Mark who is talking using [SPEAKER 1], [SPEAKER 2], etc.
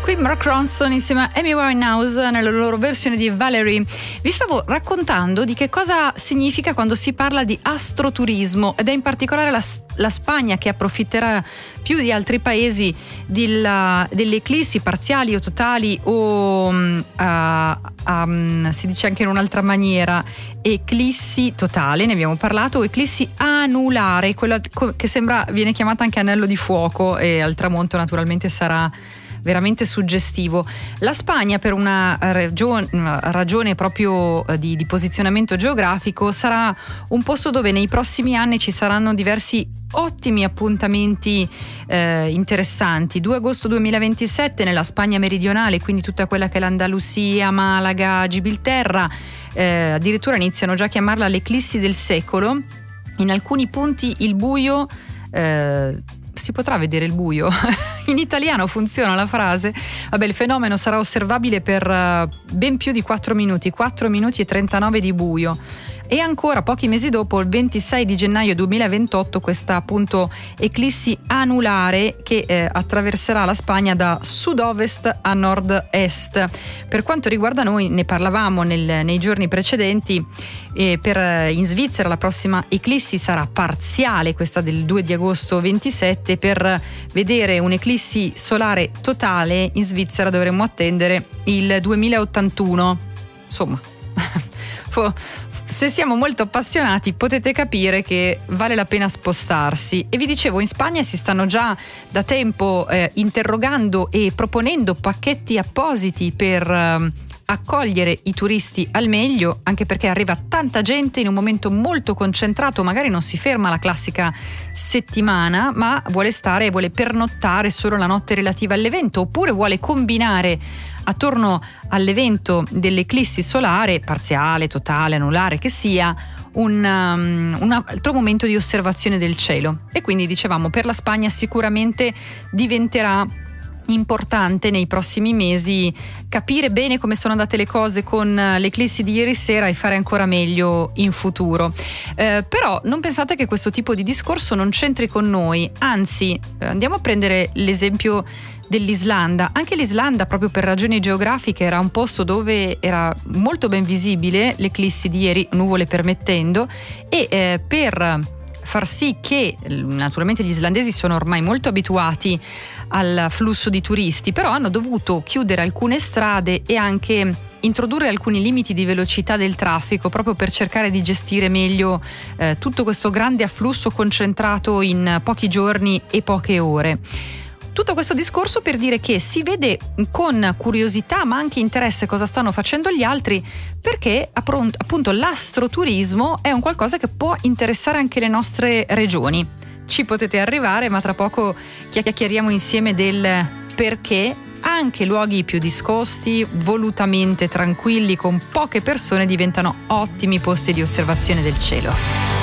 [SPEAKER 1] Qui Mark Ronson insieme a Amy Winehouse nella loro versione di Valerie. Vi stavo raccontando di che cosa significa quando si parla di astroturismo, ed è in particolare la Spagna che approfitterà più di altri paesi delle eclissi parziali o totali o si dice anche in un'altra maniera eclissi totale, ne abbiamo parlato, o eclissi anulare, quella che viene chiamata anche anello di fuoco, e al tramonto naturalmente sarà veramente suggestivo. La Spagna, per una ragione proprio di posizionamento geografico, sarà un posto dove nei prossimi anni ci saranno diversi ottimi appuntamenti interessanti. 2 agosto 2027 nella Spagna meridionale, quindi tutta quella che è l'Andalusia, Malaga, Gibilterra, addirittura iniziano già a chiamarla l'eclissi del secolo. In alcuni punti il buio si potrà vedere il buio. In italiano funziona la frase. Vabbè, il fenomeno sarà osservabile per ben più di 4 minuti e 39 di buio. E ancora pochi mesi dopo, il 26 di gennaio 2028, questa appunto eclissi anulare che attraverserà la Spagna da sud-ovest a nord-est. Per quanto riguarda noi, ne parlavamo nei giorni precedenti, in Svizzera la prossima eclissi sarà parziale, questa del 2 di agosto 27. Per vedere un'eclissi solare totale in Svizzera dovremmo attendere il 2081. Insomma, se siamo molto appassionati potete capire che vale la pena spostarsi. E vi dicevo, in Spagna si stanno già da tempo interrogando e proponendo pacchetti appositi per accogliere i turisti al meglio, anche perché arriva tanta gente in un momento molto concentrato. Magari non si ferma la classica settimana, ma vuole pernottare solo la notte relativa all'evento, oppure vuole combinare attorno all'evento dell'eclissi solare, parziale, totale, anulare che sia, un altro momento di osservazione del cielo. E quindi dicevamo, per la Spagna sicuramente diventerà importante nei prossimi mesi capire bene come sono andate le cose con l'eclissi di ieri sera e fare ancora meglio in futuro. Però non pensate che questo tipo di discorso non c'entri con noi, anzi andiamo a prendere l'esempio dell'Islanda. Anche l'Islanda, proprio per ragioni geografiche, era un posto dove era molto ben visibile l'eclissi di ieri, nuvole permettendo, e per far sì che, naturalmente gli islandesi sono ormai molto abituati al flusso di turisti, però hanno dovuto chiudere alcune strade e anche introdurre alcuni limiti di velocità del traffico, proprio per cercare di gestire meglio tutto questo grande afflusso concentrato in pochi giorni e poche ore. Tutto questo discorso per dire che si vede con curiosità ma anche interesse cosa stanno facendo gli altri, perché appunto l'astroturismo è un qualcosa che può interessare anche le nostre regioni. Ci potete arrivare, ma tra poco chiacchieriamo insieme del perché anche luoghi più discosti, volutamente tranquilli, con poche persone, diventano ottimi posti di osservazione del cielo.